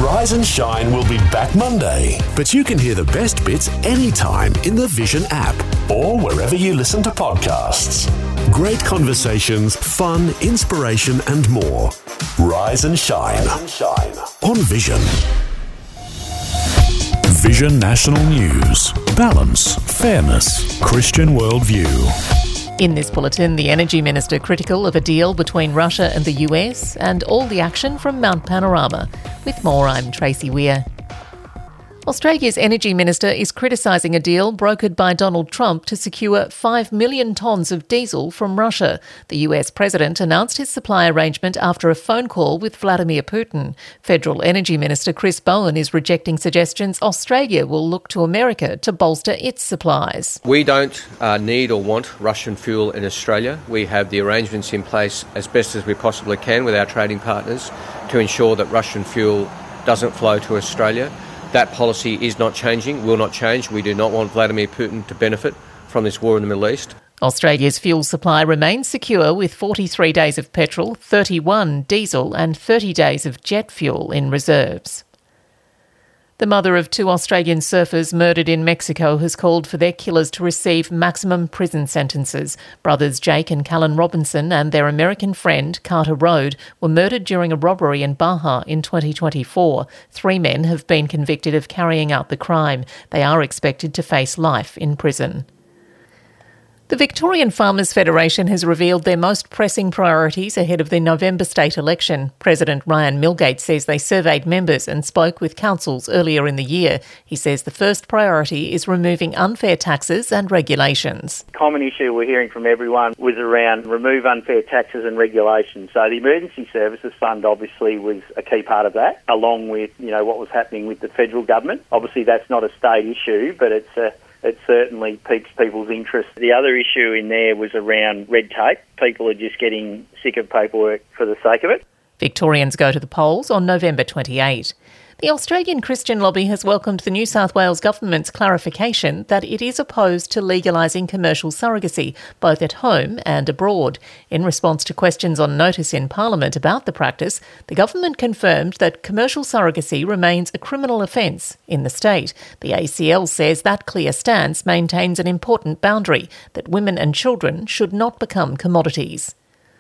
Rise and Shine will be back Monday, but you can hear the best bits anytime in the Vision app or wherever you listen to podcasts. Great conversations, fun, inspiration and more. Rise and Shine on Vision. Vision National News. Balance, fairness, Christian worldview. In this bulletin, the Energy Minister critical of a deal between Russia and the US and all the action from Mount Panorama. With more, I'm Tracy Weir. Australia's Energy Minister is criticising a deal brokered by Donald Trump to secure 5 million tonnes of diesel from Russia. The US President announced his supply arrangement after a phone call with Vladimir Putin. Federal Energy Minister Chris Bowen is rejecting suggestions Australia will look to America to bolster its supplies. We don't need or want Russian fuel in Australia. We have the arrangements in place as best as we possibly can with our trading partners to ensure that Russian fuel doesn't flow to Australia. That policy is not changing, will not change. We do not want Vladimir Putin to benefit from this war in the Middle East. Australia's fuel supply remains secure with 43 days of petrol, 31 diesel and 30 days of jet fuel in reserves. The mother of 2 Australian surfers murdered in Mexico has called for their killers to receive maximum prison sentences. Brothers Jake and Callan Robinson and their American friend, Carter Road, were murdered during a robbery in Baja in 2024. 3 men have been convicted of carrying out the crime. They are expected to face life in prison. The Victorian Farmers Federation has revealed their most pressing priorities ahead of the November state election. President Ryan Milgate says they surveyed members and spoke with councils earlier in the year. He says the first priority is removing unfair taxes and regulations. Common issue we're hearing from everyone was around remove unfair taxes and regulations. So the Emergency Services Fund obviously was a key part of that, along with what was happening with the federal government. Obviously that's not a state issue, but it certainly piques people's interest. The other issue in there was around red tape. People are just getting sick of paperwork for the sake of it. Victorians go to the polls on November 28. The Australian Christian Lobby has welcomed the New South Wales Government's clarification that it is opposed to legalising commercial surrogacy, both at home and abroad. In response to questions on notice in Parliament about the practice, the government confirmed that commercial surrogacy remains a criminal offence in the state. The ACL says that clear stance maintains an important boundary, that women and children should not become commodities.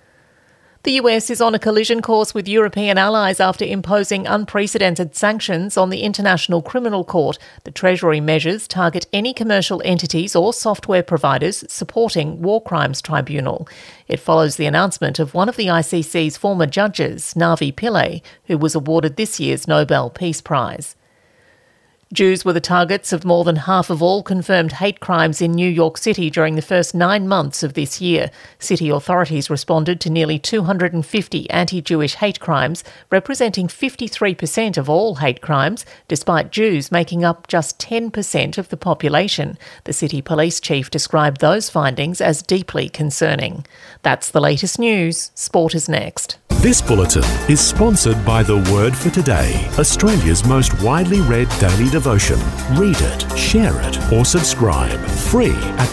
The US is on a collision course with European allies after imposing unprecedented sanctions on the International Criminal Court. The Treasury measures target any commercial entities or software providers supporting War Crimes Tribunal. It follows the announcement of one of the ICC's former judges, Navi Pillay, who was awarded this year's Nobel Peace Prize. Jews were the targets of more than half of all confirmed hate crimes in New York City during the first 9 months of this year. City authorities responded to nearly 250 anti-Jewish hate crimes, representing 53% of all hate crimes, despite Jews making up just 10% of the population. The city police chief described those findings as deeply concerning. That's the latest news. Sport is next. This bulletin is sponsored by The Word for Today, Australia's most widely read daily devotion. Read it, share it, or subscribe. Free at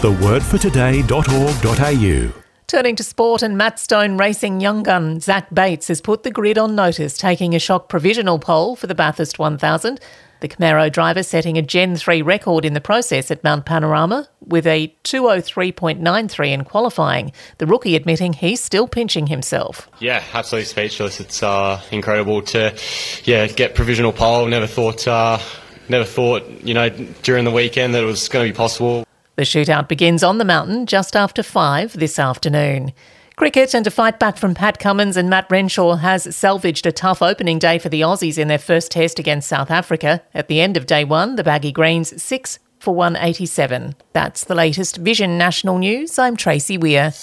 thewordfortoday.org.au. Turning to sport, and Matt Stone Racing young gun Zach Bates has put the grid on notice, taking a shock provisional pole for the Bathurst 1000. The Camaro driver setting a Gen 3 record in the process at Mount Panorama with a 2:03.93 in qualifying. The rookie admitting he's still pinching himself. Yeah, absolutely speechless. It's incredible to get provisional pole. Never thought during the weekend that it was going to be possible. The shootout begins on the mountain just after 5 this afternoon. Cricket, and a fight back from Pat Cummins and Matt Renshaw has salvaged a tough opening day for the Aussies in their first test against South Africa. At the end of day 1, the Baggy Greens 6 for 187. That's the latest Vision National News. I'm Tracy Weir.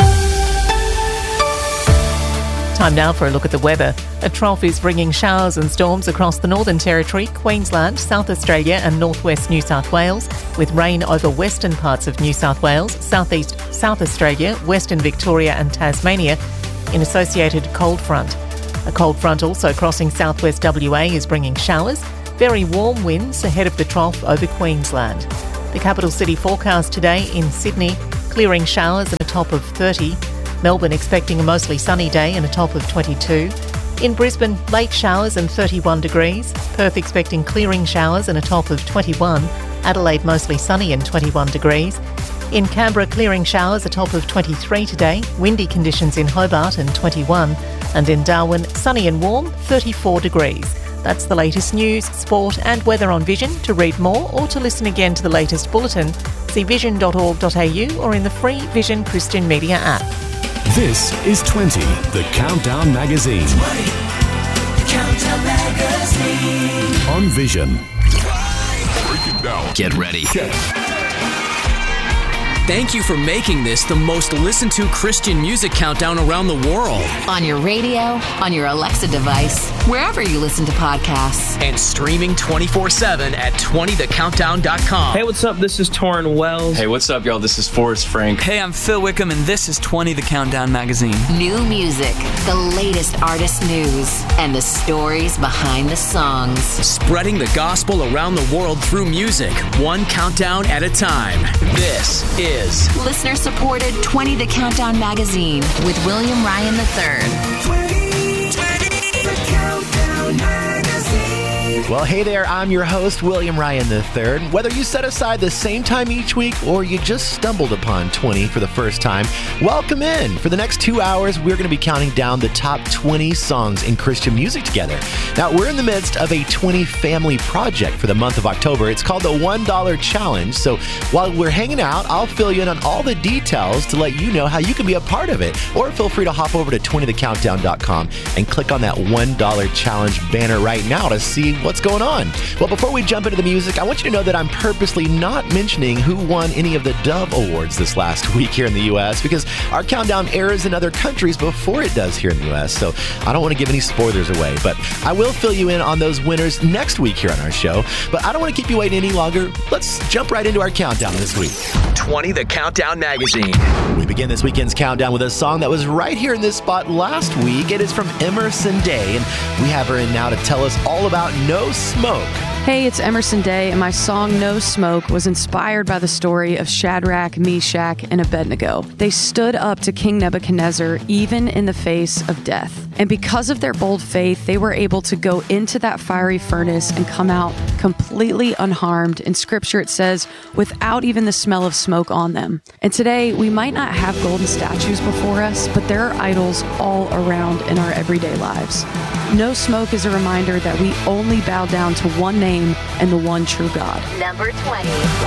Time now for a look at the weather. A trough is bringing showers and storms across the Northern Territory, Queensland, South Australia and northwest New South Wales, with rain over western parts of New South Wales, southeast South Australia, western Victoria and Tasmania, in associated cold front. A cold front also crossing southwest WA is bringing showers, very warm winds ahead of the trough over Queensland. The capital city forecast today in Sydney, clearing showers and a top of 30. Melbourne expecting a mostly sunny day and a top of 22. In Brisbane, late showers and 31 degrees. Perth expecting clearing showers and a top of 21. Adelaide mostly sunny and 21 degrees. In Canberra, clearing showers, a top of 23 today. Windy conditions in Hobart and 21. And in Darwin, sunny and warm, 34 degrees. That's the latest news, sport and weather on Vision. To read more or to listen again to the latest bulletin, see vision.org.au or in the free Vision Christian Media app. This is 20, the Countdown Magazine. 20, the Countdown Magazine. On Vision. Break it down. Get ready. Thank you for making this the most listened to Christian music countdown around the world. On your radio, on your Alexa device, wherever you listen to podcasts. And streaming 24/7 at 20thecountdown.com. Hey, what's up? This is Torrin Wells. Hey, what's up, y'all? This is Forrest Frank. Hey, I'm Phil Wickham, and this is 20 The Countdown Magazine. New music, the latest artist news, and the stories behind the songs. Spreading the gospel around the world through music, one countdown at a time. This is listener-supported 20 The Countdown Magazine with William Ryan III. 20 The Countdown Magazine. Well, hey there, I'm your host, William Ryan III. Whether you set aside the same time each week or you just stumbled upon 20 for the first time, welcome in. For the next 2 hours, we're going to be counting down the top 20 songs in Christian music together. Now, we're in the midst of a 20 family project for the month of October. It's called the $1 Challenge. So while we're hanging out, I'll fill you in on all the details to let you know how you can be a part of it. Or feel free to hop over to 20thecountdown.com and click on that $1 Challenge banner right now to see what's going on. Well, before we jump into the music, I want you to know that I'm purposely not mentioning who won any of the Dove Awards this last week here in the U.S. because our countdown airs in other countries before it does here in the U.S., so I don't want to give any spoilers away, but I will fill you in on those winners next week here on our show. But I don't want to keep you waiting any longer. Let's jump right into our countdown this week. 20 The Countdown Magazine. We begin this weekend's countdown with a song that was right here in this spot last week. It is from Emerson Day, and we have her in now to tell us all about No Smoke. Hey, it's Emerson Day, and my song No Smoke was inspired by the story of Shadrach, Meshach, and Abednego. They stood up to King Nebuchadnezzar even in the face of death. And because of their bold faith, they were able to go into that fiery furnace and come out completely unharmed. In Scripture, it says, without even the smell of smoke on them. And today, we might not have golden statues before us, but there are idols all around in our everyday lives. No Smoke is a reminder that we only bow down to one name and the one true God. Number 20.